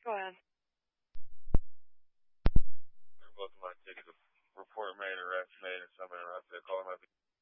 Go ahead. Welcome my ticket. Report made, arrest made, and somebody arrested. Call my